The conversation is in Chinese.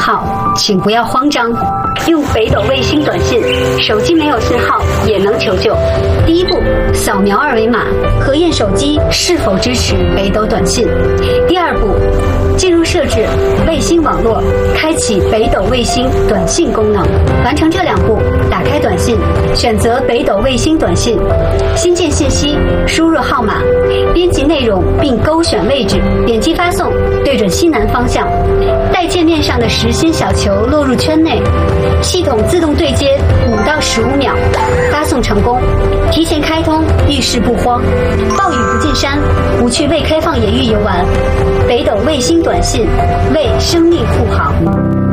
号，请不要慌张，用北斗卫星短信，手机没有信号也能求救。第一步，扫描二维码，核验手机是否支持北斗短信。第二步，进入设置卫星网络，开启北斗卫星短信功能。完成这2步，打开短信，选择北斗卫星短信，新建信息，输入号码，编辑内容并勾选位置，点击发送，对准西南方向，待界面上的实心小球落入圈内，系统自动对接5到15秒，发送成功。提前开通，遇事不慌，暴雨不进山，不去未开放野域游玩。北斗卫星短信，为生命护航。